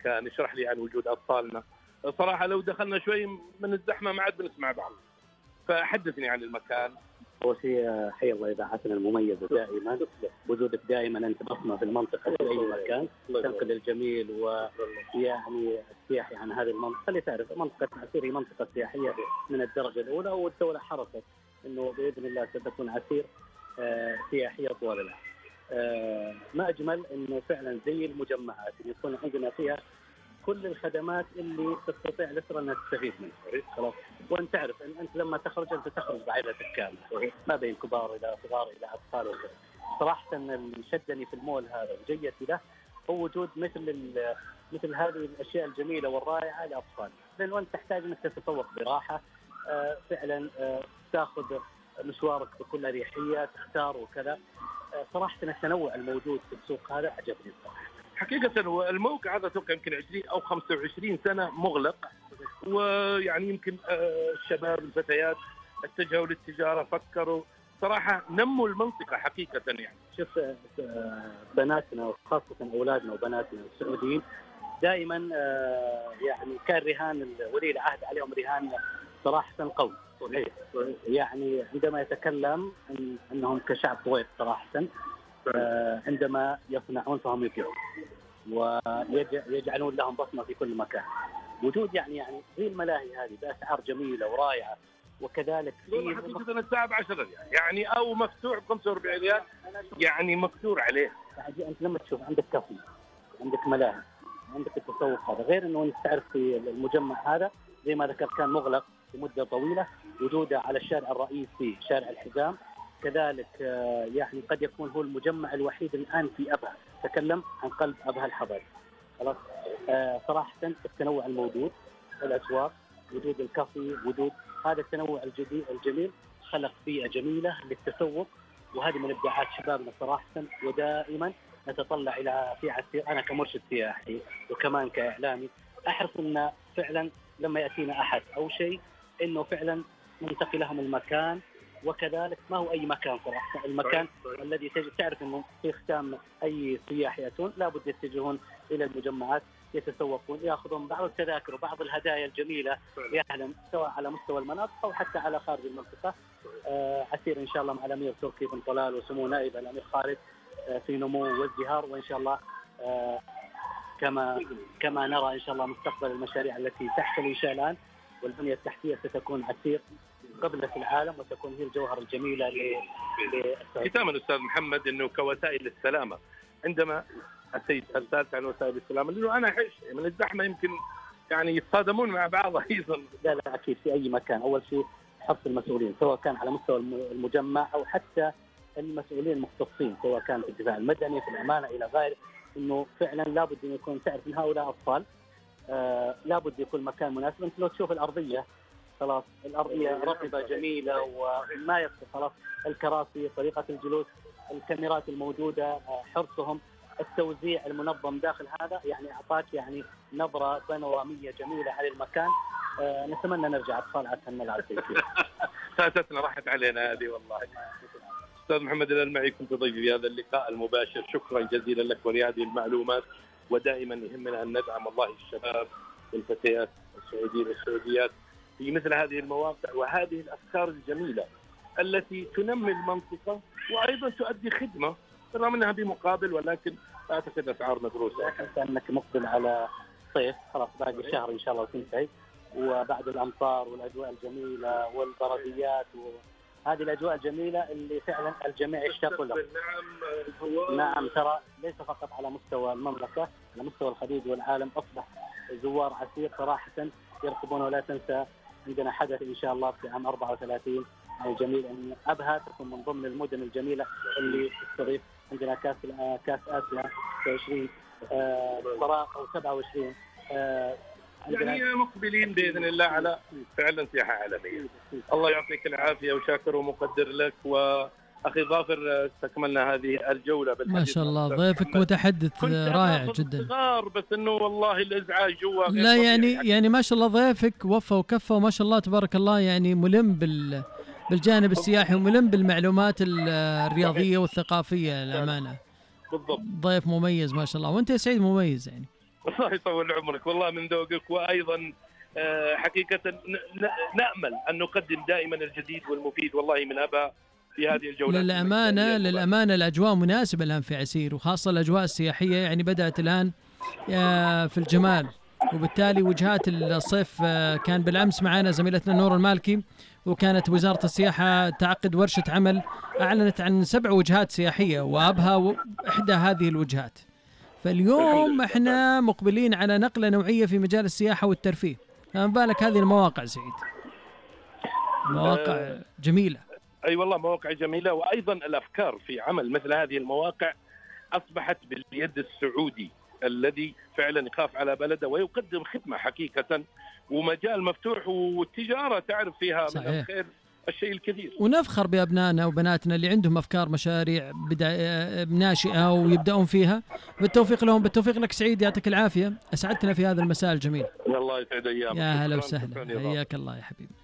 المكان، اشرح لي عن وجود أطفالنا. صراحة لو دخلنا شوي من الزحمة ما عاد بنسمع بعض، فحدثني عن المكان. أول شيء حي الله إذاعتنا المميزة دائما، وجودك دائما أنت بصمة في المنطقة في أي مكان، تنقل الجميل ويعني السياحي عن هذه المنطقة. اللي تعرف منطقة عسير هي منطقة سياحية من الدرجة الأولى، والدولة حرصت إنه بإذن الله ستكون عسير سياحية طوال العام. ما أجمل إنه فعلا زي المجمعات يكون عندنا فيها كل الخدمات اللي تستطيع الأسرة أنها تستفيد منها. خلاص، وأنت تعرف أن أنت لما تخرج أنت تخرج بعائلتك كاملة، ما بين كبار إلى صغار إلى أطفال وكذا. صراحة اللي شدني في المول هذا وجيتي له هو وجود مثل هذه الأشياء الجميلة والرائعة لأطفال، لأنه أنت تحتاج أنك تتسوق براحة، فعلا تأخذ مشوارك بكل أريحية، تختار وكذا. صراحة التنوع الموجود في السوق هذا عجبني صراحة. حقيقة هو الموقع هذا توقع يمكن 20 أو 25 سنة مغلق، ويعني يمكن الشباب الفتيات اتجهوا للتجارة، فكروا صراحة نموا المنطقة حقيقة. يعني شوف بناتنا وخاصة أولادنا وبناتنا السعوديين دائما يعني كان رهان ولي العهد عليهم رهان صراحة قوي. يعني عندما يتكلم أنهم كشعب طويل صراحة، عندما يصنعون فهم يبيعون ويجعلون لهم بصمة في كل مكان. وجود يعني زي الملاهي هذه بأسعار جميلة ورائعة، وكذلك في حقيقة الساعة ب10 ريال يعني، أو مفتوح ب45 ريال يعني مقدور عليه. أنت لما تشوف عندك كافي، عندك ملاهي، عندك التسوق هذا، غير أنه أنت تعرف في المجمع هذا زي ما ذكرت كان مغلق لمدة طويلة، وجوده على الشارع الرئيسي شارع الحزام كذلك. يعني قد يكون هو المجمع الوحيد الآن في أبها، تكلم عن قلب أبها الحضاري. خلاص، صراحة التنوع الموجود، الأسواق، وجود الكافي، وجود هذا التنوع الجميل خلق بيئة جميلة للتسوق، وهذه من إبداعات شبابنا صراحة. ودائما نتطلع إلى في عسير، أنا كمرشد سياحي وكمان كإعلامي أحرص أن فعلا لما يأتينا أحد أو شيء إنه فعلا ننتقي لهم المكان، وكذلك ما هو أي مكان صراحة، المكان الذي تعرف أنه في ختام أي سياح يأتون لابد يتجهون إلى المجمعات، يتسوقون، يأخذون بعض التذاكر وبعض الهدايا الجميلة لأهلهم سواء على مستوى المناطق أو حتى على خارج المنطقة. عسير إن شاء الله مع الأمير تركي بن طلال وسمو نائب الأمير خالد في نمو وازدهار، وإن شاء الله كما نرى إن شاء الله مستقبل المشاريع التي تحت الإنشاء الآن والبنية التحتية ستكون عسير قبل في العالم، وتكون هي الجوهر الجميلة ختاما أستاذ محمد، إنه كوسائل السلامة عندما سألت عن وسائل السلامة، لأنه أنا حش من الزحمة يمكن يعني يتصادمون مع بعض أيضا. لا أكيد في أي مكان. أول شيء حرص المسؤولين سواء كان على مستوى المجمع أو حتى المسؤولين المختصين سواء كان في الدفاع المدني في الأمانة إلى غيره، إنه فعلا لابد أن يكون تعرف إن هؤلاء أطفال، لابد يكون مكان مناسب. أنت لو تشوف الأرضية خلاص، الأرضية رطبة جميلة وما يخطئ، خلاص الكراسي، طريقة الجلوس، الكاميرات الموجودة، حرصهم، التوزيع المنظم داخل هذا، يعني أعطاك يعني نظرة بانورامية جميلة على المكان. نتمنى نرجع أطفال عشان نلعب فيه. فاتتنا راحت علينا هذه والله. أستاذ محمد الألمعي كنت ضيفي في هذا اللقاء المباشر، شكرا جزيلا لك ولهذه المعلومات. ودائما يهمنا أن ندعم الله الشباب والفتيات السعوديين والسعوديات في مثل هذه المواقع وهذه الأفكار الجميلة التي تنمي المنطقة وأيضا تؤدي خدمة رغم أنها بمقابل، ولكن أعتقد أسعار مدروسة. أنت أنك مقبل على صيف، خلاص باقي شهر إن شاء الله وتنتهي، وبعد الأمطار والأجواء الجميلة والبرديات هذه الأجواء الجميلة اللي فعلا الجميع يشتاق لها. نعم، ترى ليس فقط على مستوى المملكة، على مستوى الخليج والعالم أصبح زوار عسير صراحة يركبون. ولا تنسى عندنا حدث إن شاء الله في عام 34 الجميل، أن أبها تكون من ضمن المدن الجميلة اللي تستضيف. عندنا كاس آسيا في 20 أو 27. يعني مقبلين بإذن الله على فعلا سياحة عالمية. الله يعطيك العافية وشاكر ومقدر لك. وأخي ظافر، استكملنا هذه الجولة ما شاء الله، ضيفك متحدث رائع جدا. صغار بس إنه والله الإزعاج جوا لا يعني ما شاء الله ضيفك وفى وكفى وما شاء الله تبارك الله، يعني ملم بالجانب السياحي وملم بالمعلومات الرياضية والثقافية للأمانة. بالضبط، ضيف مميز ما شاء الله، وأنت يا سعيد مميز يعني. الله يطول عمرك، والله من ذوقك. وأيضا حقيقة نأمل أن نقدم دائما الجديد والمفيد والله من أبا في هذه الجولة. للأمانة الأجواء مناسبة الآن في عسير، وخاصة الأجواء السياحية يعني بدأت الآن في الجمال، وبالتالي وجهات الصيف كان بالأمس معنا زميلتنا نور المالكي، وكانت وزارة السياحة تعقد ورشة عمل أعلنت عن 7 وجهات سياحية وأبها إحدى هذه الوجهات. فاليوم احنا مقبلين على نقلة نوعية في مجال السياحة والترفيه، فما بالك هذه المواقع سعيد، مواقع جميلة. أي والله مواقع جميلة، وأيضا الأفكار في عمل مثل هذه المواقع أصبحت باليد السعودي الذي فعلا يخاف على بلده ويقدم خدمة حقيقة، ومجال مفتوح، والتجارة تعرف فيها صحيح. من الخير الشيء الكثير. ونفخر بأبنائنا وبناتنا اللي عندهم أفكار مشاريع ناشئة ويبدأون فيها. بالتوفيق لهم، بالتوفيق لك سعيد، يعطيك العافية، أسعدتنا في هذا المساء الجميل. الله يسعد أيامك. يا هلا وسهلا، حياك الله يا حبيبي.